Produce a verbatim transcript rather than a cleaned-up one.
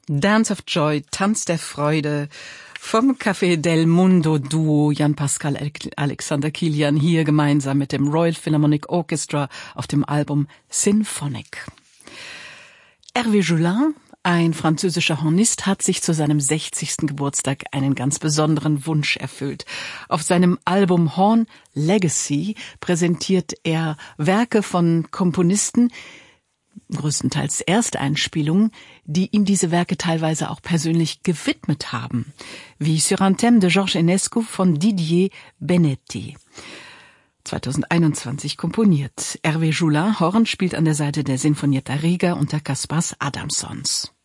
Dance of Joy, Tanz der Freude, vom Café del Mundo Duo Jan-Pascal Alexander Kilian hier gemeinsam mit dem Royal Philharmonic Orchestra auf dem Album Symphonic. Hervé Joulin, ein französischer Hornist, hat sich zu seinem sechzigsten Geburtstag einen ganz besonderen Wunsch erfüllt. Auf seinem Album Horn Legacy präsentiert er Werke von Komponisten, größtenteils Ersteinspielungen, die ihm diese Werke teilweise auch persönlich gewidmet haben, wie Sur un thème de Georges Enescu von Didier Benetti. zweitausendeinundzwanzig komponiert. Hervé Joulin, Horn, spielt an der Seite der Sinfonietta Riga unter Caspars Adamsons.